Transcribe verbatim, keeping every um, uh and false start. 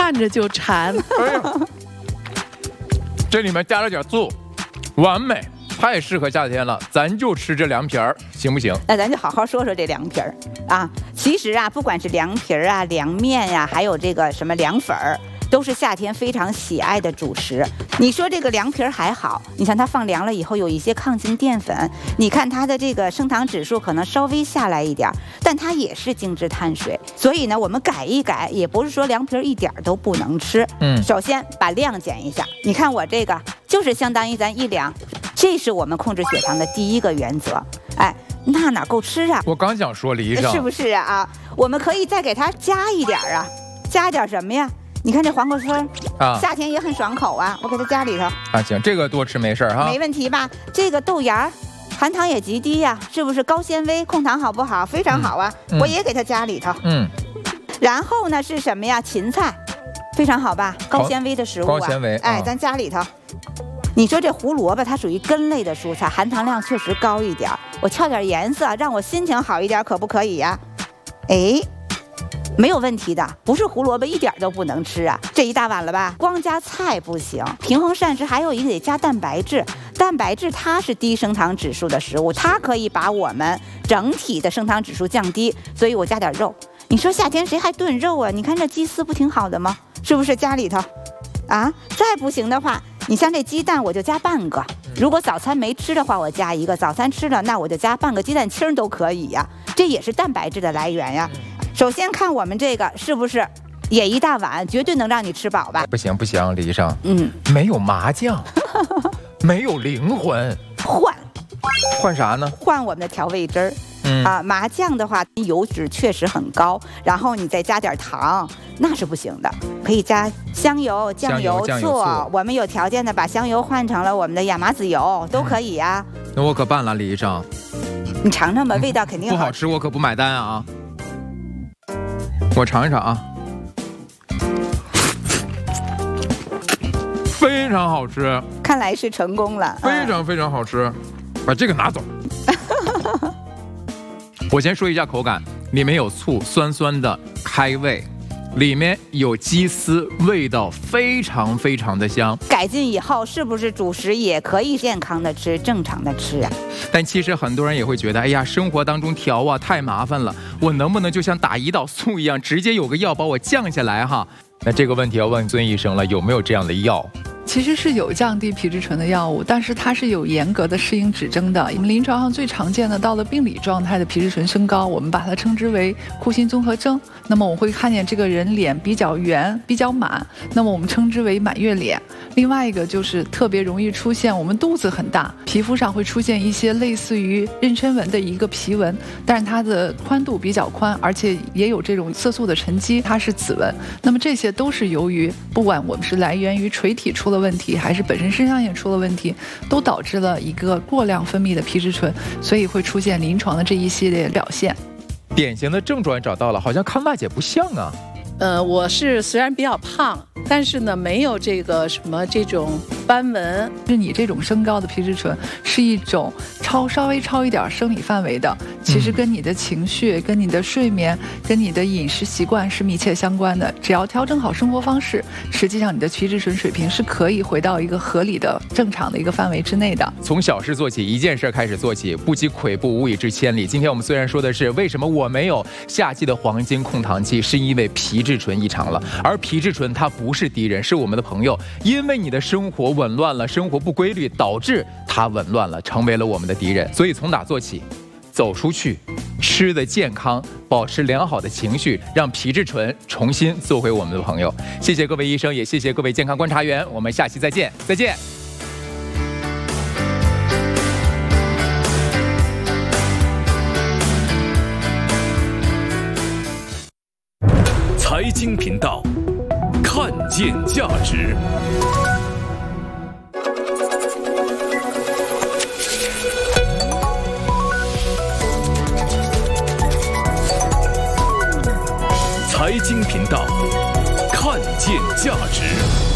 看着就馋。 哎呀，这里面加了点醋，完美，太适合夏天了。咱就吃这凉皮儿，行不行？ 那咱就好好说说这凉皮儿啊。其实啊，不管是凉皮儿啊、凉面呀、啊，还有这个什么凉粉儿，都是夏天非常喜爱的主食。你说这个凉皮儿还好，你像它放凉了以后有一些抗性淀粉，你看它的这个升糖指数可能稍微下来一点，但它也是精致碳水。所以呢，我们改一改，也不是说凉皮儿一点都不能吃。嗯，首先把量减一下。你看我这个就是相当于咱一两，这是我们控制血糖的第一个原则。哎，那哪够吃啊？ 我刚想说，李医生是不是啊？啊，我们可以再给它加一点啊，加点什么呀？你看这黄瓜丝啊，夏天也很爽口啊，我给它加里头啊。行，这个多吃没事哈， 没问题吧？这个豆芽含糖也极低呀、啊，是不是高纤维控糖好不好？非常好啊，嗯、我也给它加里头。嗯，然后呢是什么呀？芹菜，非常好吧？高纤维的食物啊， 高纤维， 哎，咱加里头。你说这胡萝卜它属于根类的蔬菜，含糖量确实高一点，我翘点颜色，让我心情好一点，可不可以呀、啊？哎。没有问题的，不是胡萝卜一点都不能吃啊！这一大碗了吧？光加菜不行，平衡膳食还有一个得加蛋白质。蛋白质它是低升糖指数的食物，它可以把我们整体的升糖指数降低，所以我加点肉。你说夏天谁还炖肉啊？你看这鸡丝不挺好的吗？是不是加里头？啊，再不行的话，你像这鸡蛋我就加半个。如果早餐没吃的话，我加一个；早餐吃了，那我就加半个鸡蛋清都可以呀。这也是蛋白质的来源呀。首先看我们这个是不是也一大碗，绝对能让你吃饱吧？ 不行不行，李医生，嗯，没有麻酱，没有灵魂， 换换啥呢？ 换我们的调味汁儿。嗯啊，麻酱的话油脂确实很高，然后你再加点糖，那是不行的。可以加香油、酱油、醋，我们有条件的把香油换成了我们的亚麻籽油，都可以呀、啊。 那我可办了，李医生， 你尝尝吧，味道肯定好、 嗯、不好吃，我可不买单啊。我尝一尝啊，非常好吃， 看来是成功了， 非常非常好吃，把这个拿走。我先说一下口感，里面有醋，酸酸的，开胃，里面有鸡丝，味道非常非常的香。 改进以后，是不是主食也可以健康的吃，正常的吃啊？ 但其实很多人也会觉得，哎呀，生活当中调啊太麻烦了，我能不能就像打胰岛素一样，直接有个药把我降下来哈？那这个问题要问孙医生了，有没有这样的药？ 其实是有降低皮质醇的药物，但是它是有严格的适应指征的。我们临床上最常见的到了病理状态的皮质醇升高，我们把它称之为库欣综合征。那么我会看见这个人脸比较圆、比较满，那么我们称之为满月脸。另外一个就是特别容易出现我们肚子很大，皮肤上会出现一些类似于妊娠纹的一个皮纹，但是它的宽度比较宽，而且也有这种色素的沉积，它是紫纹。那么这些都是由于不管我们是来源于垂体出了问题，还是本身肾上腺出了问题，都导致了一个过量分泌的皮质醇，所以会出现临床的这一系列表现。 典型的症状找到了，好像康大姐不像啊。 呃，我是虽然比较胖，但是呢没有这个什么这种斑纹。是你这种升高的皮质醇是一种超稍微超一点生理范围的，其实跟你的情绪、跟你的睡眠、跟你的饮食习惯是密切相关的。只要调整好生活方式，实际上你的皮质醇水平是可以回到一个合理的、正常的一个范围之内的。 从小事做起，一件事开始做起，不积跬步，无以至千里。今天我们虽然说的是为什么我没有夏季的黄金控糖期，是因为皮质醇异常了，而皮质醇它不是敌人，是我们的朋友。因为你的生活紊乱了，生活不规律，导致它紊乱了，成为了我们的敌人。所以从哪做起？走出去，吃的健康，保持良好的情绪，让皮质醇重新做回我们的朋友。谢谢各位医生，也谢谢各位健康观察员，我们下期再见，再见。 财经频道，看见价值。财经频道，看见价值。